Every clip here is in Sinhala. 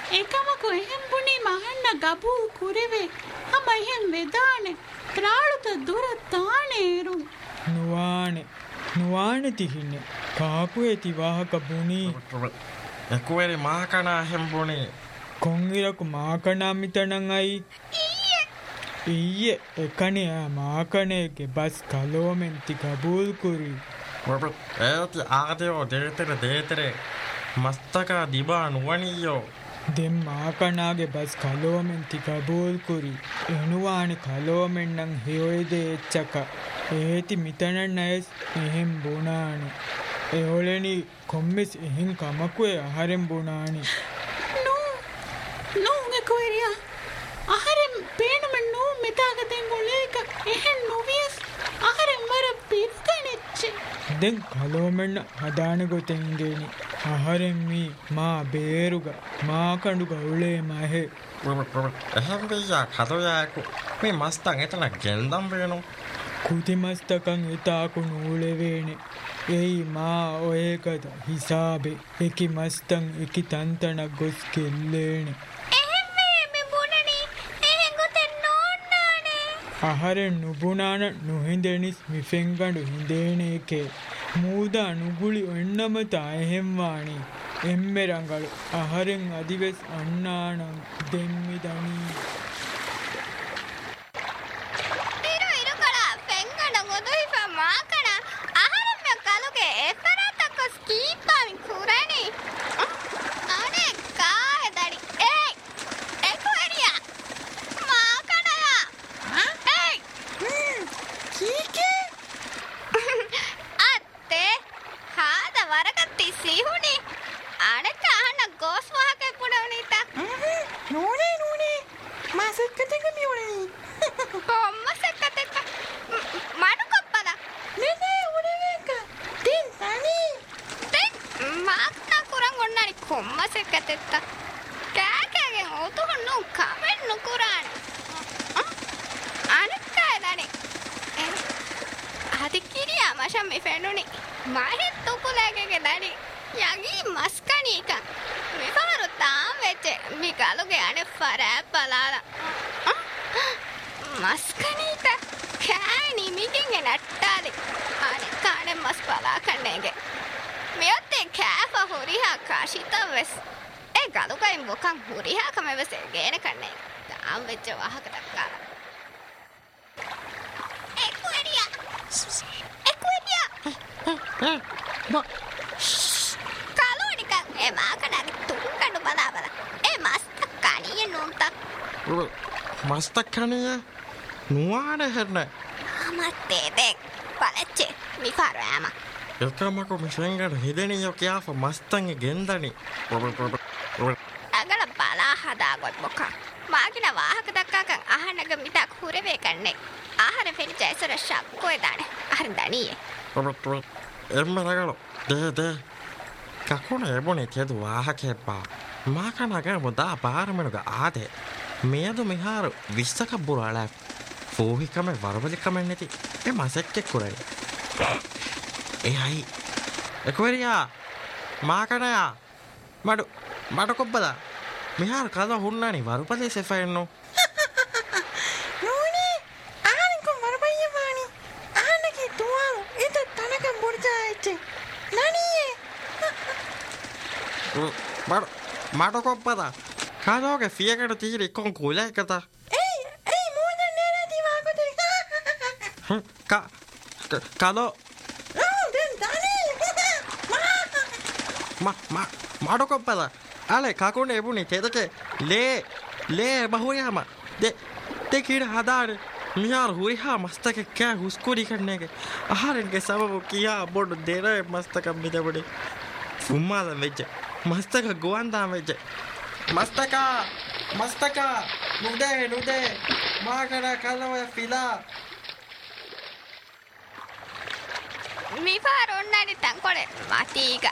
එකමක එහෙම් බුණි මහන්න ගබු කුරෙවේ අම එහෙම් වෙදානේ ත්‍රාළුත දුර තානේරු නුවානේ තිහින්නේ කාපු ඇති වාහක බුණි එකුවරි මාකනා එහෙම් බුණි කොංගිරකු මාකනා මිතනං අයි ඊයේ එකනේ මාකනේගේ බස් කලෝමෙන්ති ගබූල් කුරි ඒති ආදයෝ දේතරේ මස්තක දිබා නුවනියෝ දෙම් මාකනාගේ බස් කලෝමෙන්ති ගබූල් කුරි එනුවානි කලෝමෙන්නම් හියොයිද එච්චක ඒති මිතනන් අයස් එහෙම් බුණානි එහොලෙනි කොම්මිස් එහෙන් කමකුවේ අහරෙන් බුණානි නෝ එකුවරියා අහරෙන් පේනම නෝ මෙතාගතෙන් ගොලේක එහෙන් නොවියස් අහරෙන් මර පිරිකනෙච්චේ දැන් කලෝමෙන්න හදාන ගොතෙන්ගේනි අහරෙන් මී මා බේරුග මා කඳු ගවුලේ මහේ එහෙම් වෙయ్యා කතෝයාකු මේ මස්තන් එතන ගෙන්දම් වෙනෝ කුති මස්තකන් එතාකු නූලෙවේනේ එයි මා ඔයකද හිසාබේ එකි මස්තන් එකි තන්තනක් ගොස් කෙල්ලේනේ අහරෙන් නුබුණාන නොහිඳෙනිස් මිෆෙන්ගඩු හිඳේනේකේ මූදා නුගුලි ඔන්නමතා එහෙම්වානි එම්මෙරංගලු අහරෙන් අදිවෙස් අන්නානං දෙම්මි දනී මස්තක්කනිය නුවාන හෙරන මත්තේදෙක් පලච්චෙ මිෆාරෑම එකමකු මිසෙන්ගට හිදනියෝ කියාප මස්තන්ගේ ගෙන්දනි අගල බලා හදාගොත් බොකා මාගෙන වාහක දක්කාකන් අහනග මිතක් හුරවේ කන්නේ ආහර පෙනිච ඇසර ශක්කෝය දාන අහර දනියේ එම්මරගලු දේ කකුණ එබොනේ තෙදු වාහකෙප්පා මාකනග මුදා පාරමනුග ආදේ මේදු මිහාරු විස්සක බුරාලා ෆෝහිකම වරවලිකමෙන් නැති ඒ මසෙක්කෙක් කුරයි එහයි එකුවරියා මාකනයා මඩ කොබ්බදා මිහාර කද හුන්නානි වරුපදේ සෙෆයන්නෝ නෝනේ ආනිකෝ වරපయ్యවානි ආනකේ තුවාරු එත තනක බුර්ජායිච්චේ නනියේ මඩ කොබ්බදා කාදෝගේ ෆියකට තීරි කොන් කුලයකත ඒ මොන නේරති වාගොතේ කාදෝ දැන් දනී මඩ කොබ්බදා අලේ කකුණ එබුණි තෙදක ලේ බහුයම දෙ කීර හදාර මියාර හුරිහා මස්තක කෑ හුස්කුරි කන්නේගේ ආහාරෙන්ගේ සබබ කියා බොඩ දෙරේ මස්තක මිදබඩේ උම්මාද වෙච්ච මස්තක ගුවන්දා වෙච්ච මස්තක නුදේ මාකර කලවය ෆිලා මිෆාර ඔන්නනි තංකොලේ මතීග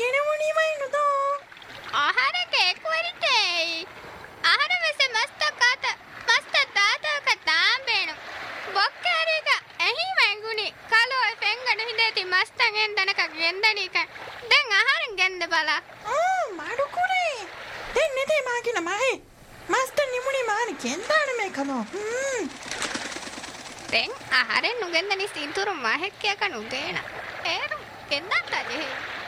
ගෙනමුණී වයිනුදෝ ආහාරක එක්වරිටේ ආහාර වෙස මස්ත කාත මස්ත තාතක තාම්බේනු බොක්කාරික එහි මංගුනි කලෝ ෆෙන්ගඩ හිදේති මස්තගෙන් දනක ගෙන්දනික දැන් ආහාරෙන් ගෙන්ද බලා මඩුකුරේ දැන් නෙතේ මාකින මහේ මස්ත නිමුණි මාන ගෙන්දාන මේ කලෝ දැන් ආහාරෙන් නුගෙන්දනි සින්තුරු මහෙක් කියක නුදේන ඒරු ගෙන්දත් Ajay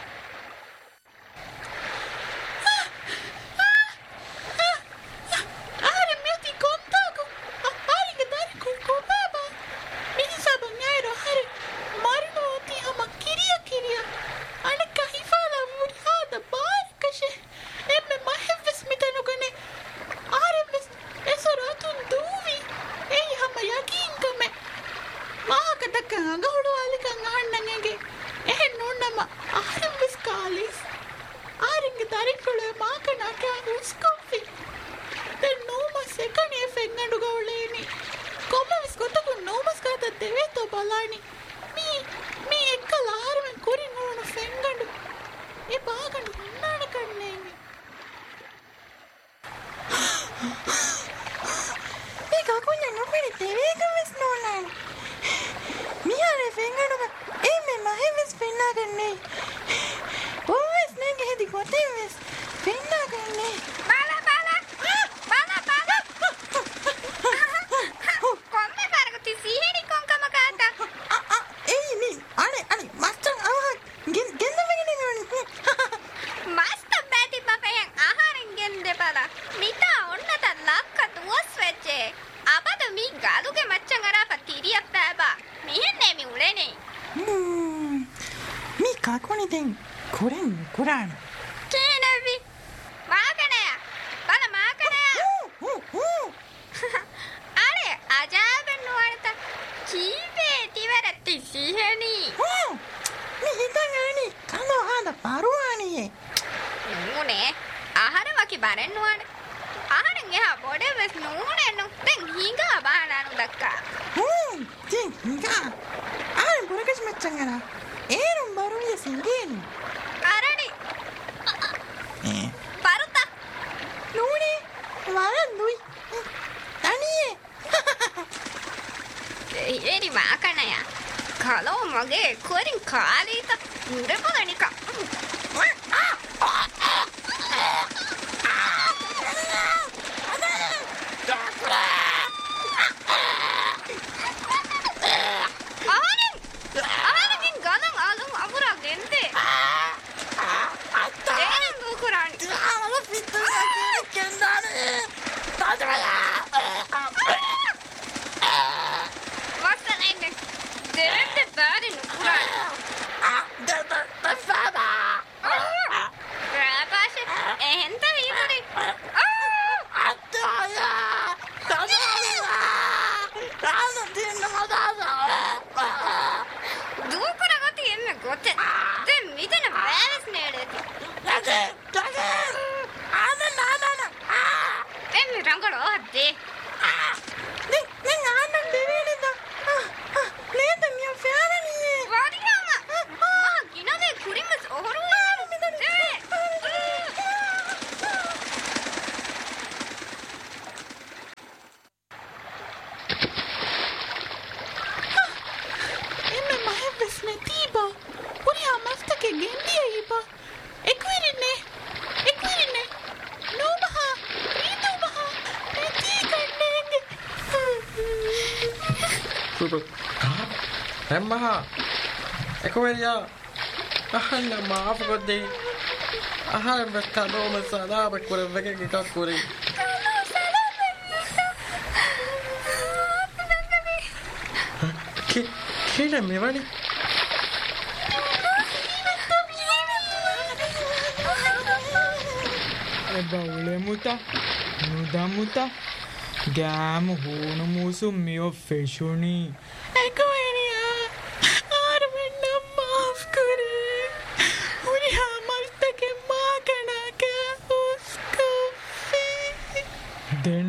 Emma, Equaria, I had a marvel day. I had a canoe with Salaba with a vegan cockery. Kill me, really? Muta, Nudamuta, Gam, Honomusu, Mio Feshuni.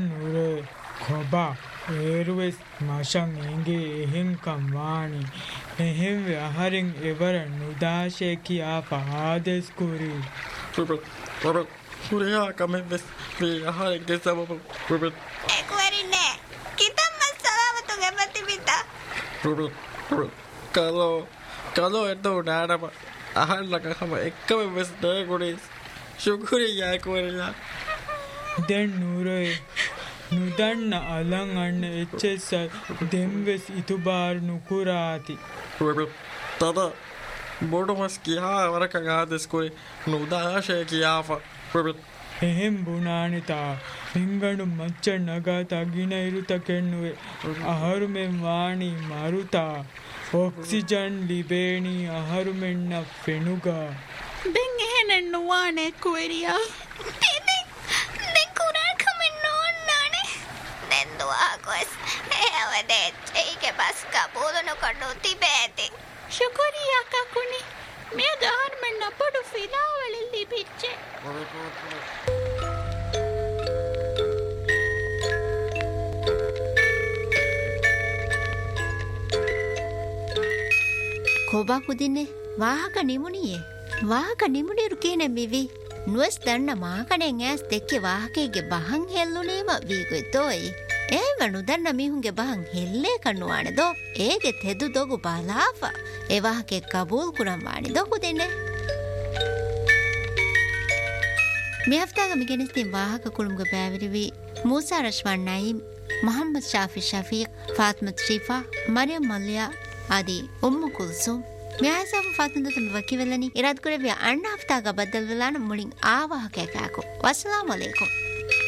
Airways Mashang Inge Him Kamani එහෙම අහරින් එවර නුදාශය කියා පහදෙස් කුරි හුරයා කමෙස් මේ අහරෙන්ගේ සබබ එකුවරින්නේ කිතම්ම සවාවතු ගැමති පිතා කලෝ එත උනාටම අහල්ලකහම එක්කම වෙස් දයකුණේ ශුකුරියා කුවරලා දැන් නූරේ නුදන්න අලං අන්න එච්චෙස්සයි දෙම්වෙස් ඉතුබාර නුකුරාති තද බොඩුමස් කියා වරක ආදෙස්කුයි නුදාශය කියාපා එහෙම් බුණානිතා හිංගඩු මච්ච නගා තගින ඉරුත කෙන්නුවේ අහරුමෙන් වාණී මරුතා ඔක්සිජන් ලිබේණී අහරුමෙන්න ෆෙනුගා දැන් එහෙනෙන් නුවානේ කුවරියා දැන් කුරාන් කමෙන් නෝන්නානේ දැන් දුවාගොස් එවදේ ඒකේ බස් කබෝලන කඩු තිබේති ಶುಕ್ರಿಯಾ ಕಕುನಿ ಮೇ ಗಾರ್ಮೆಂಟ್ ಅಪ್ಪಡು ಫಿಲಾವಳಲ್ಲಿ ಬಿಚ್ಚೆ ಕೋಬಾ ಕುದಿನೆ ವಾಹಕ ನಿಮುನಿಯೇ ವಾಹಕ ನಿಮುನಿರು ಕೇನೆ ಮಿವಿ ನುವಸ್ ದಣ್ಣ ಮಾಕಣೆ ಗ್ಯಾಸ್ ತೆಕ್ಕೆ ವಾಹಕೆಗೆ ಬಹಂ ಹೆಲ್ಲುನೇಮ ವೀಗೊಯ್ತೋಯ್ ಏವನು ದಣ್ಣ ಮಿಹುಂಗೆ ಬಹಂ ಹೆಲ್ಲೇ ಕಣ್ಣುವಾಣೆದೋ ಏಗೆ ತೆದು ದೊಗು ಬಾಲಾಫ ಎ ವಾಹಕೆ ಕಬೂಲ್ ಕುರಂ ವಾಣಿದೋ ಕುದಿನೆ ಮಿ ಹಫ್ತಾಗ ಮಿಗೆನಿಸ್ತಿನ್ ವಾಹಕ ಕುಳುಮ್ಗೆ ಬ್ಯಾವಿರಿವಿ ಮೂಸಾ ರಶ್ವಾನ್ ನಯೀಮ್ ಮೊಹಮ್ಮದ್ ಶಾಫಿ ಶಫೀಕ್ ಫಾತ್ಮತ್ ಶ್ರೀಫಾ ಮರಿಯಂ ಮಲ್ಯಾ ಆದಿ ಉಮ್ಮು ಕುಲ್ಸುಮ್ ಮ್ಯಾಸಮ್ ಫಾತುಂದತಮ ವಕಿವೆಲ್ಲನಿ ಇರಾದ್ ಕುರೆವಿಯ ಅಣ್ಣ ಹಫ್ತಾಗ ಬದ್ದಲ್ವಲಾನ ಮುಳಿಂಗ್ ಆ ವಾಹಕೆ ಕಾಕು ವಸ್ಸಲಾಮು ಅಲೈಕುಂ